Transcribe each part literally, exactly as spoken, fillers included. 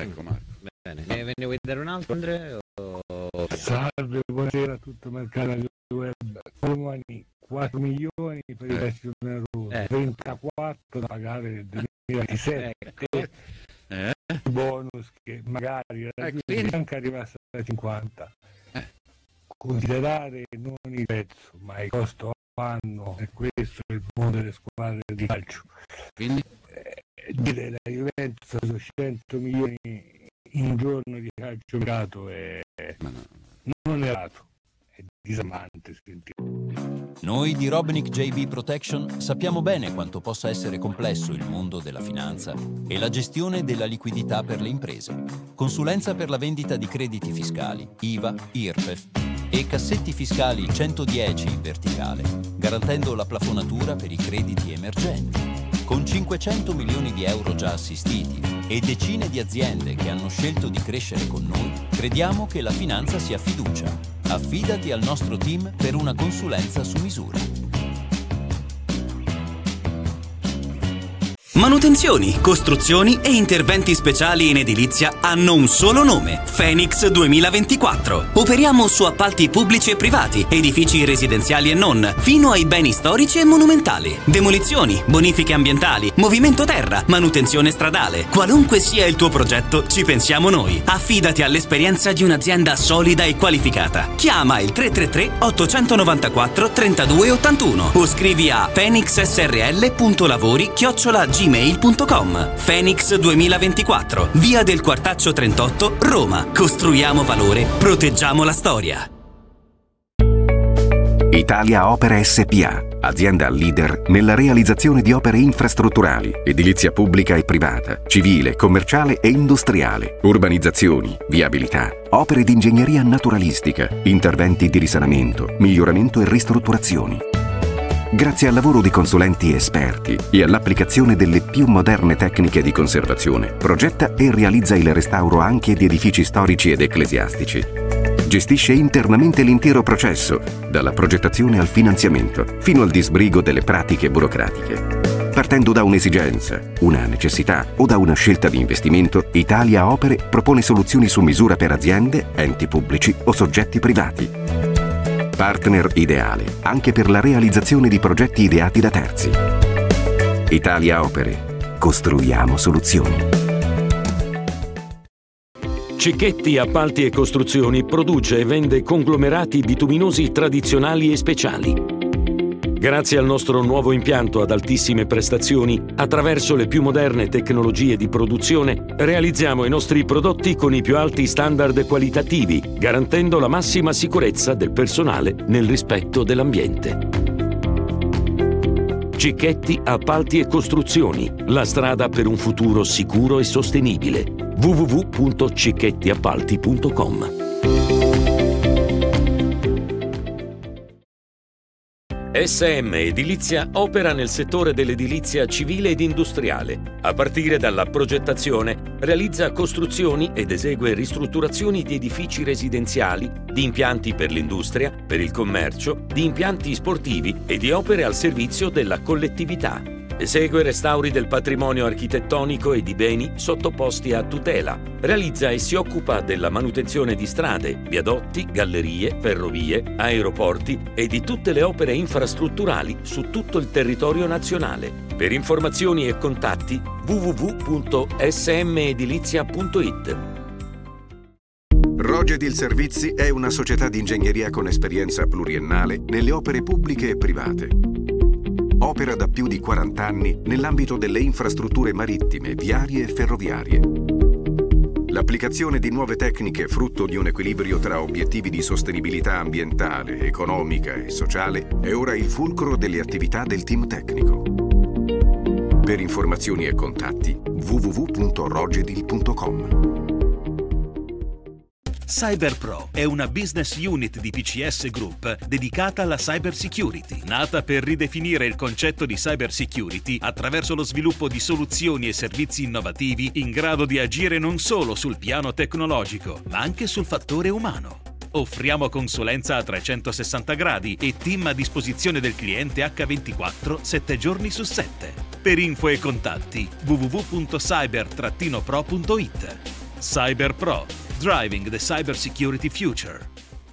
Ecco Marco. Bene, ne, ne vuoi dare un altro, Andrea? O... Salve, buonasera a tutto il mercato web. Domani quattro milioni per il resto oneroso, Eh. trentaquattro da pagare nel duemilaventisette. Ecco. Eh? Bonus che magari la Ecco, Juve vedi? è anche arrivata a cinquanta. Eh. Considerare non il prezzo, ma il costo anno, e questo è il mondo delle squadre di calcio. Quindi? Eh, dire la Juventus ha cento milioni in un giorno di calcio mercato è Ma no. non è dato, è disarmante sentire. Noi di Robinick J B Protection sappiamo bene quanto possa essere complesso il mondo della finanza e la gestione della liquidità per le imprese. Consulenza per la vendita di crediti fiscali, I V A, I R P E F e cassetti fiscali centodieci in verticale, garantendo la plafonatura per i crediti emergenti. Con cinquecento milioni di euro già assistiti e decine di aziende che hanno scelto di crescere con noi, crediamo che la finanza sia fiducia. Affidati al nostro team per una consulenza su misura. Manutenzioni, costruzioni e interventi speciali in edilizia hanno un solo nome: Phoenix duemilaventiquattro. Operiamo su appalti pubblici e privati, edifici residenziali e non, fino ai beni storici e monumentali. Demolizioni, bonifiche ambientali, movimento terra, manutenzione stradale. Qualunque sia il tuo progetto, ci pensiamo noi. Affidati all'esperienza di un'azienda solida e qualificata. Chiama il tre tre tre otto nove quattro tre due otto uno o scrivi a phoenixsrl.lavori chiocciola gmail punto com. Phoenix duemilaventiquattro, via del Quartaccio trentotto, Roma. Costruiamo valore, proteggiamo la storia. Italia Opere S P A, azienda leader nella realizzazione di opere infrastrutturali, edilizia pubblica e privata, civile, commerciale e industriale, urbanizzazioni, viabilità, opere di ingegneria naturalistica, interventi di risanamento, miglioramento e ristrutturazioni. Grazie al lavoro di consulenti esperti e all'applicazione delle più moderne tecniche di conservazione, progetta e realizza il restauro anche di edifici storici ed ecclesiastici. Gestisce internamente l'intero processo, dalla progettazione al finanziamento, fino al disbrigo delle pratiche burocratiche. Partendo da un'esigenza, una necessità o da una scelta di investimento, Italia Opere propone soluzioni su misura per aziende, enti pubblici o soggetti privati. Partner ideale anche per la realizzazione di progetti ideati da terzi. Italia Opere. Costruiamo soluzioni. Cicchetti Appalti e Costruzioni produce e vende conglomerati bituminosi tradizionali e speciali. Grazie al nostro nuovo impianto ad altissime prestazioni, attraverso le più moderne tecnologie di produzione, realizziamo i nostri prodotti con i più alti standard qualitativi, garantendo la massima sicurezza del personale nel rispetto dell'ambiente. Cicchetti Appalti e Costruzioni, la strada per un futuro sicuro e sostenibile. w w w punto cicchettiappalti punto com. S M Edilizia opera nel settore dell'edilizia civile ed industriale. A partire dalla progettazione, realizza costruzioni ed esegue ristrutturazioni di edifici residenziali, di impianti per l'industria, per il commercio, di impianti sportivi e di opere al servizio della collettività. Esegue restauri del patrimonio architettonico e di beni sottoposti a tutela. Realizza e si occupa della manutenzione di strade, viadotti, gallerie, ferrovie, aeroporti e di tutte le opere infrastrutturali su tutto il territorio nazionale. Per informazioni e contatti w w w punto s m edilizia punto i t. Rogedil Servizi è una società di ingegneria con esperienza pluriennale nelle opere pubbliche e private. Opera da più di quaranta anni nell'ambito delle infrastrutture marittime, viarie e ferroviarie. L'applicazione di nuove tecniche frutto di un equilibrio tra obiettivi di sostenibilità ambientale, economica e sociale è ora il fulcro delle attività del team tecnico. Per informazioni e contatti w w w punto rogedil punto com. CyberPro è una business unit di P C S Group dedicata alla cyber security, nata per ridefinire il concetto di cyber security attraverso lo sviluppo di soluzioni e servizi innovativi in grado di agire non solo sul piano tecnologico, ma anche sul fattore umano. Offriamo consulenza a trecentosessanta gradi e team a disposizione del cliente acca ventiquattro, sette giorni su sette. Per info e contatti w w w punto cyber pro punto i t. CyberPro, driving the cybersecurity future.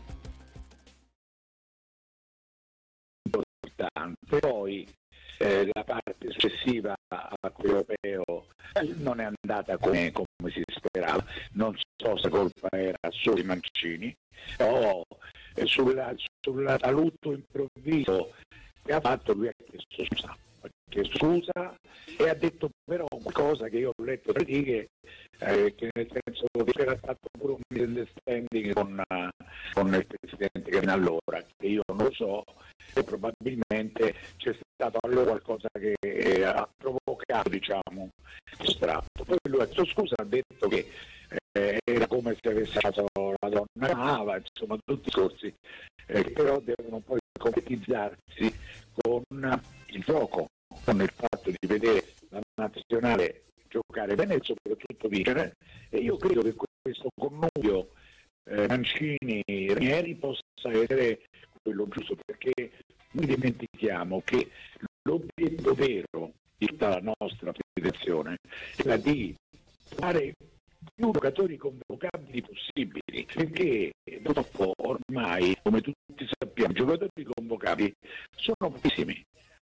Poi eh, la parte successiva a quello europeo non è andata come, come si sperava, non so se colpa era solo di Mancini, però eh, sulla, sul saluto improvviso che ha fatto lui ha chiesto scusa, ha chiesto scusa e ha detto però qualcosa che io ho letto tra righe, eh, che nel senso che c'era stato pure un misunderstanding con, uh, con il presidente che allora, che io non lo so, e probabilmente c'è stato allora qualcosa che eh, ha provocato, diciamo, distratto. Poi lui ha detto scusa, ha detto che eh, era come se avesse fatto la donna amava, insomma tutti i discorsi eh, che però devono poi concretizzarsi con il gioco, con il fatto di vedere la nazionale giocare bene e soprattutto vincere, e io credo che questo connubio eh, Mancini-Ranieri possa essere quello giusto, perché noi dimentichiamo che l'obiettivo vero di tutta la nostra federazione è la di fare più giocatori convocabili possibili, perché purtroppo ormai, come tutti sappiamo, i giocatori convocabili sono pochissimi.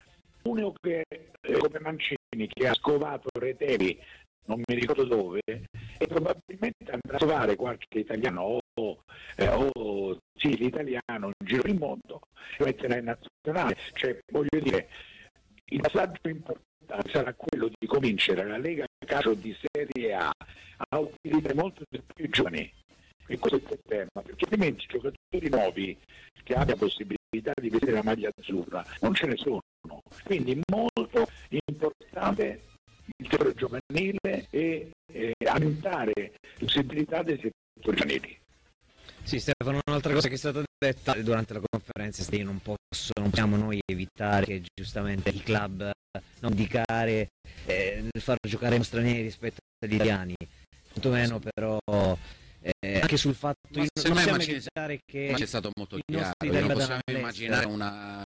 Uno che eh, come Mancini, che ha scovato Retevi non mi ricordo dove, e probabilmente andrà a trovare qualche italiano o, eh, o sì, l'italiano in giro del mondo e metterà in nazionale. Cioè, voglio dire, il passaggio importante sarà quello di convincere la Lega Calcio di Serie A a utilizzare molto di più i giovani. E questo è il tema, perché altrimenti giocatori nuovi che abbiano possibilità di vedere la maglia azzurra non ce ne sono. Quindi molto importante il settore giovanile e eh, aumentare la possibilità dei settori giovanili. Sì, Stefano, un'altra cosa che è stata detta durante la conferenza è che non, posso, non possiamo noi evitare che giustamente i club non indicare eh, far giocare i stranieri rispetto agli italiani, quantomeno però eh, anche sul fatto di non possiamo evitare che ma c'è stato molto chiaro, non possiamo immaginare una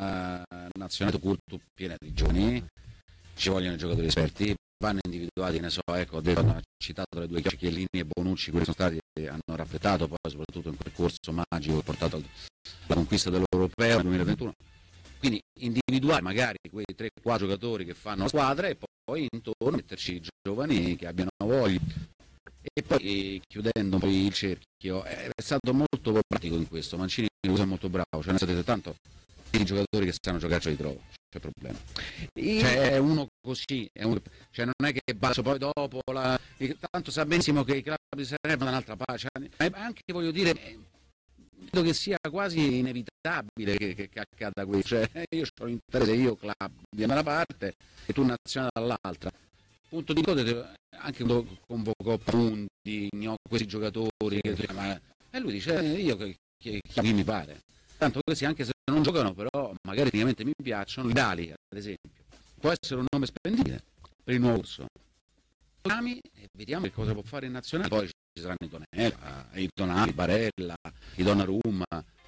uh, nazionale culto piena di giovani, ci vogliono giocatori esperti, vanno individuati, ne so, ecco, ho detto, ho citato le due Chiellini e Bonucci, quelli sono stati, hanno raffrettato poi soprattutto in quel corso magico che ha portato alla conquista dell'Europeo nel duemilaventuno, quindi individuare magari quei tre quattro giocatori che fanno la squadra e poi intorno metterci giovani che abbiano voglia. E poi chiudendo poi il cerchio, è stato molto pratico in questo, Mancini è molto bravo, cioè nel senso tanto i giocatori che sanno giocare ce li trovo, c'è problema. Cioè è uno così, è uno, cioè non è che basso poi dopo, la, tanto sa benissimo che i club di Serie A da un'altra parte, cioè, anche voglio dire, credo che sia quasi inevitabile che, che, che accada questo, cioè io ho l'interesse, io club di una parte e tu nazionale dall'altra. Punto di vista, anche quando convocò Punti, questi giocatori, che, ma, e lui dice io che, che, chi mi pare, tanto questi anche se non giocano però magari tecnicamente mi piacciono, Dali ad esempio, può essere un nome spendibile per il nuovo corso, chiami e vediamo che cosa può fare in nazionale, poi ci saranno i Tonella, i Tonali, i Barella, i Donnarumma,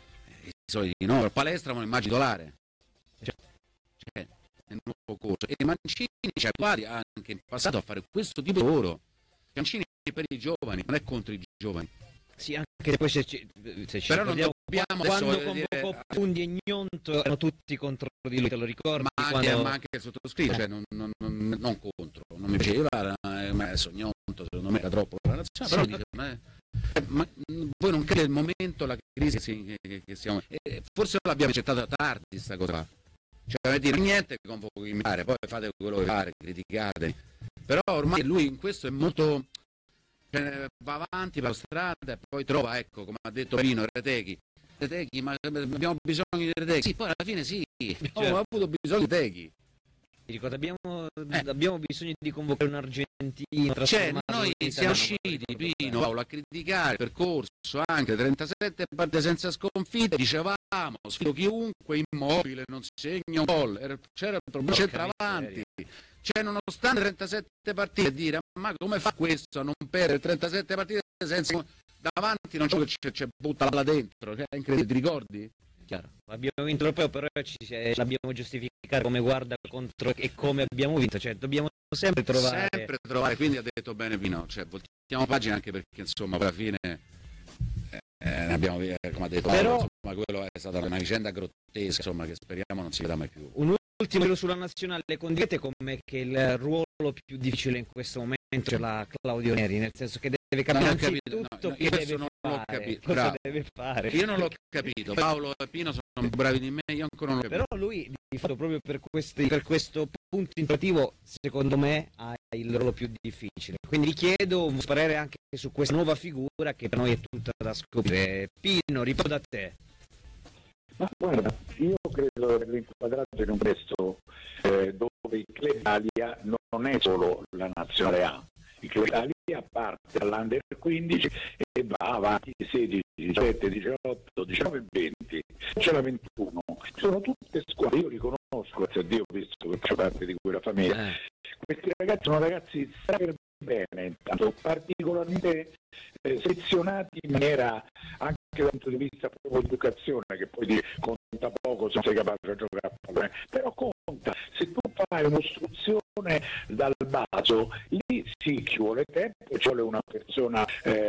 i soliti no, Palestra me lo immagino titolare, cioè, cioè, nel nuovo corso, e Mancini ci ha abituati anche in passato a fare questo tipo di lavoro. Mancini è per i giovani, non è contro i giovani. Sì, anche poi se ci, se ci però non dobbiamo quando convocò dire... Pundi e Gnonto erano tutti contro di lui, te lo ricordi? Ma anche, quando... ma anche il sottoscritto, cioè non, non, non, non contro, non mi piaceva, ma adesso Gnonto secondo me era troppo la nazionale, però sì, dice, ma, ma voi non credete il momento, la crisi che, che, che siamo, eh, forse l'abbiamo accettata tardi sta cosa, cioè per dire niente convoco in mare, poi fate quello che fare, criticate, però ormai lui in questo è molto, cioè, va avanti per la strada e poi trova, ecco, come ha detto Pino, Reteghi, Reteghi, ma abbiamo bisogno di Reteghi, sì, poi alla fine sì, certo. Abbiamo avuto bisogno di Reteghi. Ti ricordo, abbiamo, eh. abbiamo bisogno di convocare un argentino, cioè noi siamo usciti, Pino, Paolo, a criticare il percorso anche trentasette partite senza sconfitte, dicevamo sfido chiunque, Immobile non segna un gol, c'era il problema centravanti, cioè nonostante trentasette partite dire ma come fa questo a non perdere trentasette partite senza davanti, non c'è che c'è butta là dentro, cioè, è incredibile, ti ricordi? Chiaro, abbiamo vinto l'Europeo, però ci, eh, l'abbiamo giustificato come guarda contro e come abbiamo vinto, cioè dobbiamo sempre trovare sempre trovare, quindi ha detto bene Pino, cioè voltiamo pagina, anche perché insomma alla fine eh, abbiamo, come ha detto, però, insomma, quello è stata una vicenda grottesca, insomma, che speriamo non si vedrà mai più. Un ultimo giro sulla nazionale, condividete con me che il ruolo più difficile in questo momento ce l'ha Claudio Neri, nel senso che deve capire innanzitutto no, no, che deve non fare, l'ho capito. cosa Bravo. deve fare. Io non l'ho capito, Paolo e Pino sono più bravi di me, io ancora non l'ho capito. Però lui, di fatto, proprio per, questi, per questo punto interrogativo, secondo me ha il ruolo più difficile. Quindi gli chiedo un parere anche su questa nuova figura che per noi è tutta da scoprire. Pino, ripeto da te. Ma guarda, io credo che l'inquadraggio in un contesto eh, dove il Club Italia non è solo la nazionale A, il Club Italia parte dall'Under quindici e va avanti sedici, diciassette, diciotto, diciannove e venti, c'è la ventuno, sono tutte squadre, io li conosco, grazie a Dio, visto che faccio parte di quella famiglia. Eh. Questi ragazzi sono ragazzi per bene, intanto particolarmente eh, selezionati in maniera anche dal punto di vista proprio di educazione, che poi di, conta poco se non sei capace di giocare a pallone, però conta, se tu fai un'istruzione dal basso, lì sì ci vuole tempo, ci vuole una persona eh,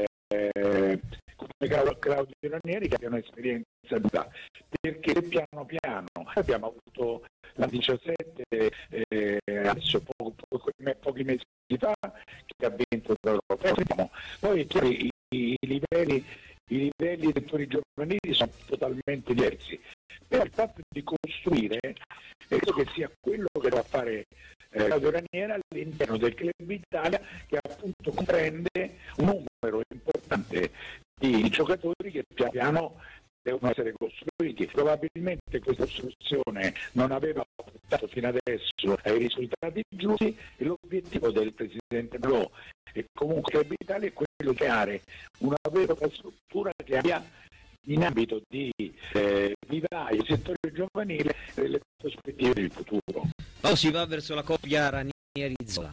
come Claudio Ranieri che abbia un'esperienza da, perché piano piano abbiamo avuto la diciassette eh, adesso poco, poco, pochi mesi fa che ha vinto l'Europa, poi i, i, i livelli i livelli dei settori giovanili sono totalmente diversi, però il fatto di costruire credo che sia quello che va a fare eh, Claudio Ranieri all'interno del Club Italia, che appunto comprende un numero importante di giocatori che piano piano devono essere costruiti. Probabilmente questa costruzione non aveva portato fino adesso ai risultati giusti e l'obiettivo del presidente Bro e comunque Club Italia è quello di creare una vera struttura che abbia in ambito di eh, vivaio, settore giovanile e delle prospettive del futuro. Poi si va verso la coppia Ranieri-Zola.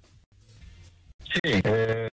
Sì, eh,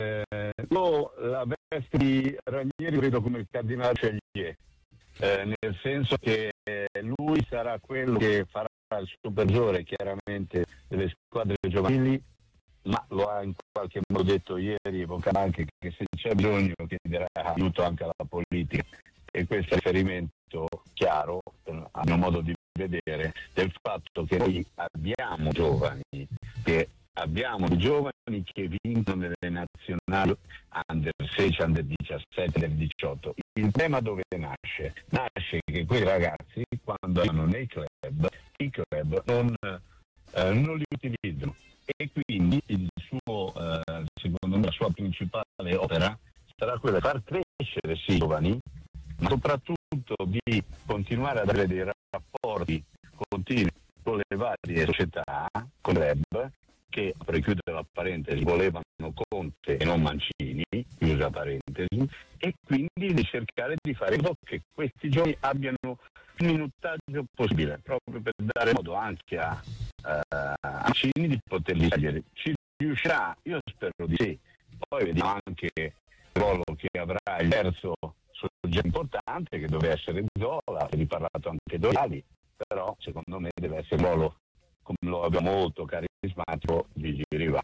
io la veste di Ranieri vedo come il cardinale Chelier, eh, nel senso che lui sarà quello che farà il supervisore chiaramente delle squadre giovanili, ma lo ha in qualche modo detto ieri, evocando anche che se c'è bisogno chiederà aiuto anche alla politica, e questo è il riferimento chiaro, a mio modo di vedere, del fatto che noi abbiamo giovani, che abbiamo giovani che vincono nelle nazionali under sedici, under diciassette, under diciotto. Il tema dove nasce? Nasce che quei ragazzi, quando vanno nei club, i club non, eh, non li utilizzano, e quindi il suo, eh, secondo me la sua principale opera sarà quella di far crescere sì, i giovani, ma soprattutto di continuare ad avere dei rapporti continui con le varie società, con i club, che, per chiudere la parentesi, volevano Conte e non Mancini, chiusa parentesi, e quindi di cercare di fare in modo che questi giovani abbiano il minutaggio possibile, proprio per dare modo anche a uh, Mancini di poterli scegliere. Ci riuscirà? Io spero di sì. Poi vediamo anche il ruolo che avrà il terzo soggetto importante, che deve essere Zola, si è riparlato anche Dogali, però secondo me deve essere il ruolo, come lo abbiamo molto carismatico, di Riva.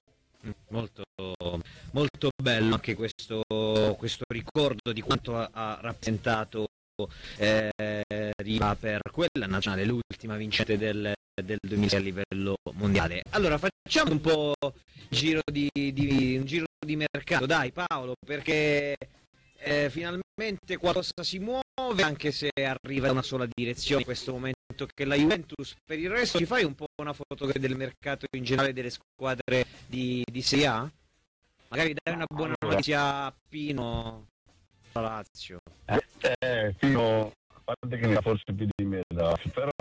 Molto, molto bello anche questo, questo ricordo di quanto ha, ha rappresentato eh, Riva per quella nazionale, l'ultima vincente del, del duemilasei a livello mondiale. Allora facciamo un po' giro di, di, un giro di mercato, dai Paolo, perché eh, finalmente qualcosa si muove, anche se arriva da una sola direzione in questo momento, che è la Juventus. Per il resto ci fai un po' una fotografia del mercato in generale delle squadre di, di Serie A? Magari dai una buona notizia a Pino, la Lazio. Eh, eh, Pino, a parte che ne ha forse più di me, però,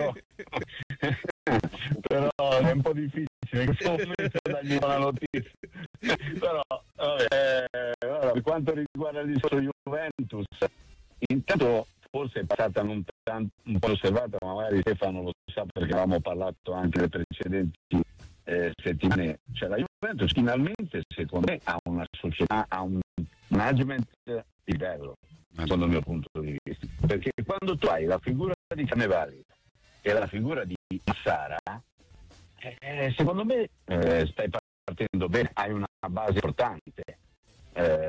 però è un po' difficile in questo momento dargli una notizia. Però, vabbè, eh, allora, per quanto riguarda il discorso Juventus, intanto forse è passata non tanto, un po' osservata, ma magari Stefano lo sa perché avevamo parlato anche nelle precedenti eh, settimane. Cioè la Juventus finalmente, secondo me, ha una società, ha un management di livello, secondo il mio punto di vista. Perché quando tu hai la figura di Cannavaro e la figura di Massara, eh, secondo me eh, stai partendo bene, hai una base importante. eh,